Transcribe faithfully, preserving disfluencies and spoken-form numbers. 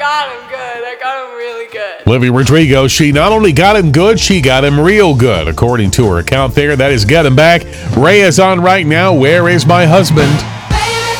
got him good. I got him really good. Olivia Rodrigo, she not only got him good, she got him real good. According to her account there, that is Get Him Back. Ray is on right now. Where is my husband?